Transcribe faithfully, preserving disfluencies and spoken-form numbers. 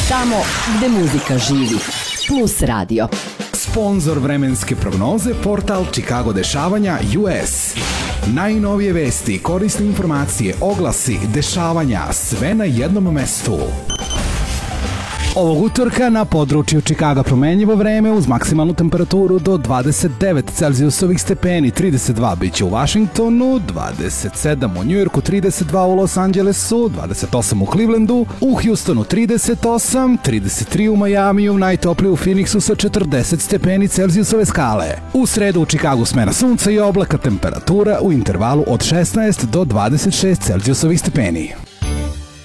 Tamo gde muzika živi. Plus radio. Sponzor vremenske prognoze portal Chicago dešavanja U S. Najnovije vesti, korisne informacije, oglasi, dešavanja, sve na jednom mestu. Ovog utorka na području Chicaga promenljivo vreme uz maksimalnu temperaturu do dvadeset devet Celzijusovih stepeni, trideset dva biće u Washingtonu, dvadeset sedam u Njujorku, trideset dva u Los Angelesu, dvadeset osam u Clevelandu, u Houstonu trideset osam, trideset tri u Majamiju, najtoplije u Phoenixu sa četrdeset stepeni Celzijusove skale. U sredu u Chicagu smena sunca i oblaka, temperatura u intervalu od šesnaest do dvadeset šest Celzijusovih stepeni.